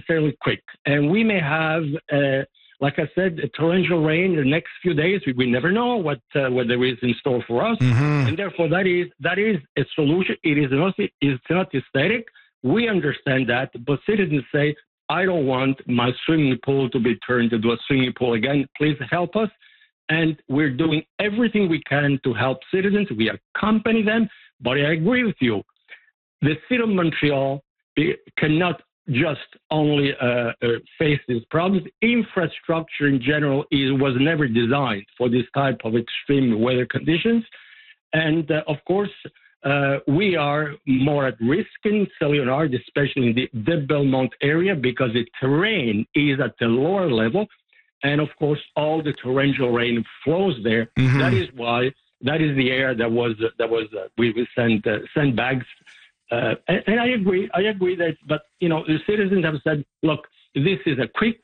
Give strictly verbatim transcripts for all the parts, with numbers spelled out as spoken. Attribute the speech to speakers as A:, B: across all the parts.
A: necessarily quick. And we may have, uh, like I said, a torrential rain the next few days. We, we never know what uh, what there is in store for us.
B: Mm-hmm.
A: And therefore, that is that is a solution. It is not, it's not aesthetic. We understand that. But citizens say, I don't want my swimming pool to be turned into a swimming pool again. Please help us. And we're doing everything we can to help citizens. We accompany them. But I agree with you. The city of Montreal cannot just only uh, uh, face these problems. Infrastructure in general is, was never designed for this type of extreme weather conditions. And uh, of course, uh, we are more at risk in Saint-Léonard, especially in the, the Belmont area, because the terrain is at the lower level. And of course, all the torrential rain flows there. Mm-hmm. That is why, that is the area that was, that was uh, we will send, uh, send bags. Uh, and, and I agree, I agree that, but, you know, the citizens have said, look, this is a quick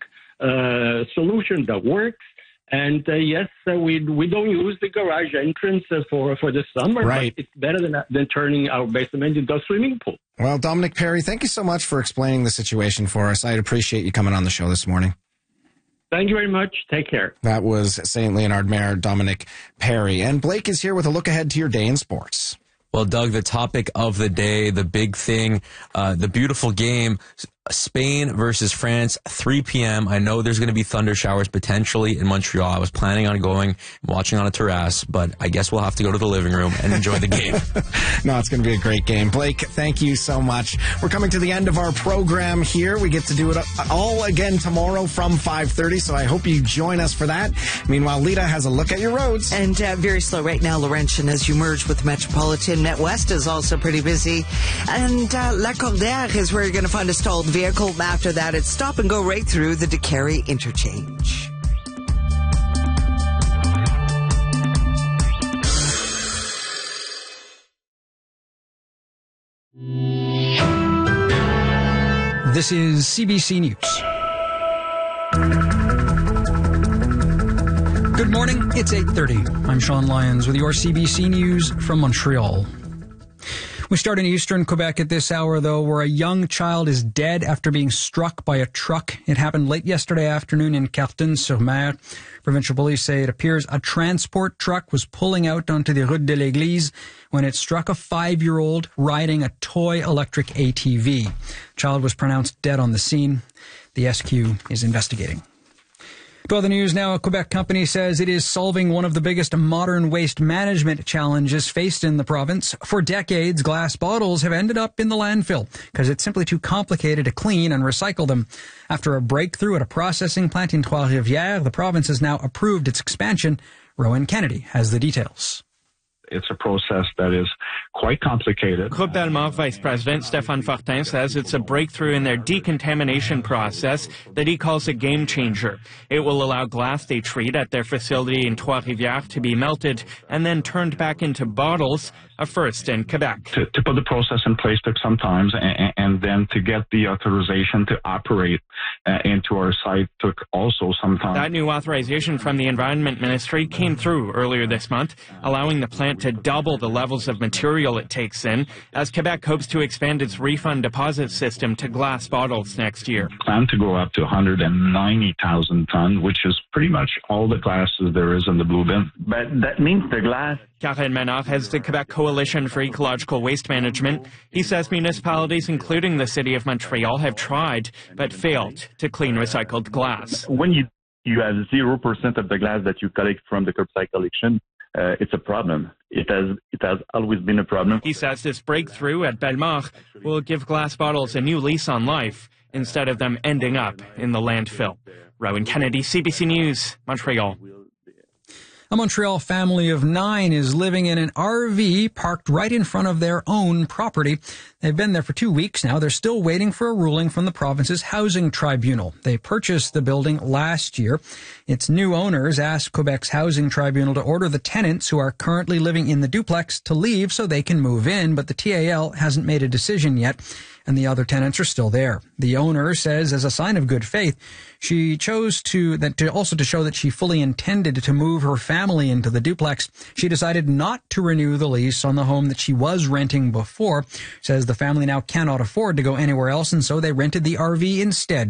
A: uh, solution that works. And uh, yes, uh, we we don't use the garage entrance uh, for, for the summer,
B: right.
A: But it's better than, than turning our basement into a swimming pool.
B: Well, Dominic Perry, thank you so much for explaining the situation for us. I appreciate you coming on the show this morning.
A: Thank you very much. Take care.
B: That was Saint Leonard Mayor Dominic Perry. And Blake is here with a look ahead to your day in sports.
C: Well, Doug, the topic of the day, the big thing, uh, the beautiful game, Spain versus France, three p.m. I know there's going to be thunder showers potentially in Montreal. I was planning on going, watching on a terrace, but I guess we'll have to go to the living room and enjoy the game.
B: No, it's going to be a great game. Blake, thank you so much. We're coming to the end of our program here. We get to do it all again tomorrow from five thirty, so I hope you join us for that. Meanwhile, Lita has a look at your roads.
D: And uh, very slow right now, Laurentian, as you merge with Metropolitan. Met West is also pretty busy. And uh, La Cordaire is where you're going to find a stalled vehicle. After that, it's stop and go right through the DeCarry interchange.
E: This is C B C News. Good morning. It's eight thirty. I'm Sean Lyons with your C B C News from Montreal. We start in eastern Quebec at this hour, though, where a young child is dead after being struck by a truck. It happened late yesterday afternoon in Carton-sur-Mer. Provincial police say it appears a transport truck was pulling out onto the Route de l'Église when it struck a five-year-old riding a toy electric A T V. The child was pronounced dead on the scene. The S Q is investigating. To other news now, a Quebec company says it is solving one of the biggest modern waste management challenges faced in the province. For decades, glass bottles have ended up in the landfill because it's simply too complicated to clean and recycle them. After a breakthrough at a processing plant in Trois-Rivières, the province has now approved its expansion. Rowan Kennedy has the details.
F: It's a process that is quite complicated.
G: Groupe Belmont Vice President Stéphane Fortin says it's a breakthrough in their decontamination process that he calls a game changer. It will allow glass they treat at their facility in Trois-Rivières to be melted and then turned back into bottles, a first in Quebec.
F: To, to put the process in place took some time, and, and then to get the authorization to operate uh, into our site took also some time.
G: That new authorization from the Environment Ministry came through earlier this month, allowing the plant to double the levels of material it takes in, as Quebec hopes to expand its refund deposit system to glass bottles next year.
F: Plan to go up to one hundred ninety thousand tons, which is pretty much all the glasses there is in the blue bin.
H: But that means the glass.
G: Karen Manoff heads the Quebec Coalition for Ecological Waste Management. He says municipalities, including the City of Montreal, have tried but failed to clean recycled glass.
H: When you, you have zero percent of the glass that you collect from the curbside collection, Uh, it's a problem. It has it has always been a problem.
G: He says this breakthrough at Bellemare will give glass bottles a new lease on life instead of them ending up in the landfill. Rowan Kennedy, C B C News, Montreal.
E: A Montreal family of nine is living in an R V parked right in front of their own property. They've been there for two weeks now. They're still waiting for a ruling from the province's housing tribunal. They purchased the building last year. Its new owners asked Quebec's housing tribunal to order the tenants who are currently living in the duplex to leave so they can move in, but the T A L hasn't made a decision yet, and the other tenants are still there. The owner says, as a sign of good faith, she chose to that to also to show that she fully intended to move her family into the duplex. She decided not to renew the lease on the home that she was renting before. Says the family now cannot afford to go anywhere else, and so they rented the R V instead.